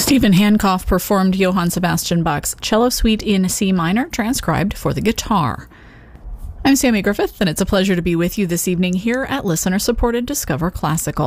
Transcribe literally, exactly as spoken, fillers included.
Stephen Hancock performed Johann Sebastian Bach's Cello Suite in C minor, transcribed for the guitar. I'm Sammy Griffith, and it's a pleasure to be with you this evening here at listener-supported Discover Classical.